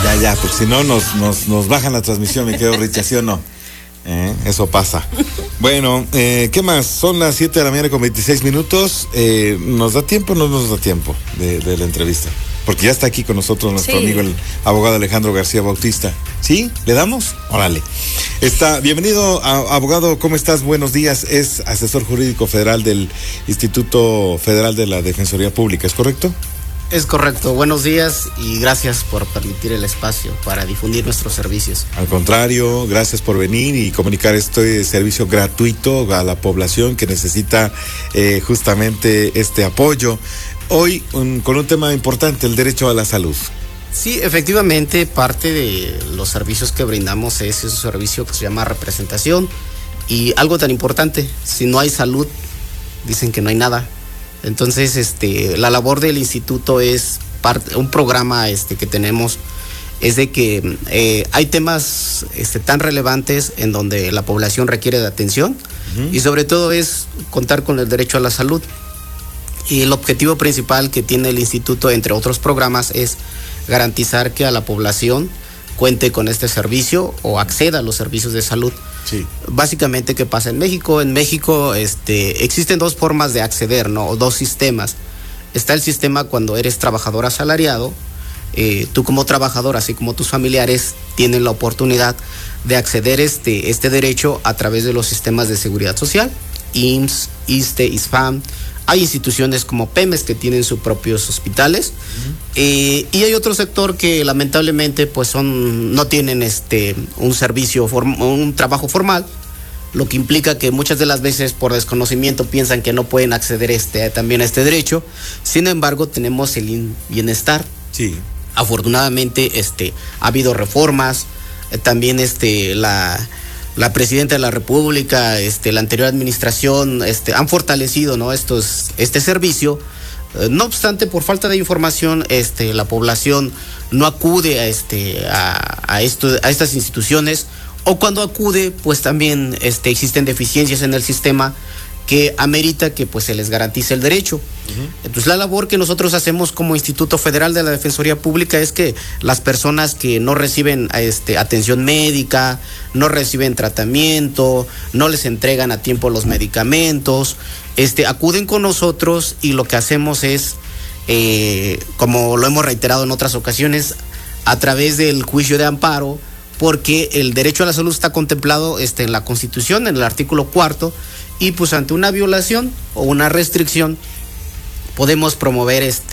Ya, porque si no nos bajan la transmisión, me quedo Richard, ¿sí o no? Eso pasa. Bueno, ¿qué más? Son las 7 de la mañana con 26 minutos. ¿Nos da tiempo o no nos da tiempo de la entrevista? Porque ya está aquí con nosotros nuestro amigo, el abogado Alejandro García Bautista. ¿Sí? ¿Le damos? Órale. Bienvenido, abogado, ¿cómo estás? Buenos días. Es asesor jurídico federal del Instituto Federal de la Defensoría Pública, ¿es correcto? Es correcto. Buenos días y gracias por permitir el espacio para difundir nuestros servicios. Al contrario, gracias por venir y comunicar este servicio gratuito a la población que necesita justamente este apoyo. Hoy con un tema importante, el derecho a la salud. Sí, efectivamente, parte de los servicios que brindamos es un servicio que se llama representación. Y algo tan importante, si no hay salud, dicen que no hay nada. Entonces, la labor del instituto es un programa que tenemos, es de que hay temas tan relevantes en donde la población requiere de atención, y sobre todo es contar con el derecho a la salud. Y el objetivo principal que tiene el instituto, entre otros programas, es garantizar que a la población cuente con este servicio o acceda a los servicios de salud. Sí. Básicamente, ¿qué pasa en México? En México existen dos formas de acceder, ¿no? O dos sistemas. Está el sistema cuando eres trabajador asalariado. Tú como trabajador, así como tus familiares, tienen la oportunidad de acceder este derecho a través de los sistemas de seguridad social, IMSS, ISSSTE, ISFAM. Hay instituciones como PEMES que tienen sus propios hospitales, y hay otro sector que lamentablemente pues no tienen un servicio, un trabajo formal, lo que implica que muchas de las veces por desconocimiento piensan que no pueden acceder también a este derecho. Sin embargo, tenemos el bienestar. Sí. Afortunadamente ha habido reformas, también la presidenta de la República, la anterior administración, han fortalecido, ¿no? este servicio. No obstante, por falta de información, la población no acude a estas instituciones, o cuando acude, pues también existen deficiencias en el sistema que amerita que pues se les garantice el derecho. Entonces, la labor que nosotros hacemos como Instituto Federal de la Defensoría Pública es que las personas que no reciben atención médica, no reciben tratamiento, no les entregan a tiempo los medicamentos, acuden con nosotros, y lo que hacemos es, como lo hemos reiterado en otras ocasiones, a través del juicio de amparo, porque el derecho a la salud está contemplado en la Constitución, en el artículo 4, y pues ante una violación o una restricción podemos promover